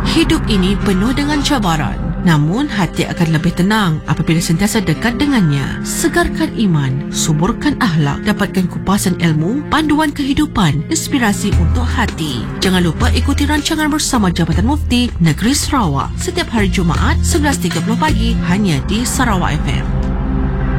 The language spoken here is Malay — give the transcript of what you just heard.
Hidup ini penuh dengan cabaran, namun hati akan lebih tenang apabila sentiasa dekat dengannya. Segarkan iman, suburkan akhlak, dapatkan kupasan ilmu, panduan kehidupan, inspirasi untuk hati. Jangan lupa ikuti rancangan bersama Jabatan Mufti Negeri Sarawak setiap hari Jumaat 11.30 pagi hanya di Sarawak FM.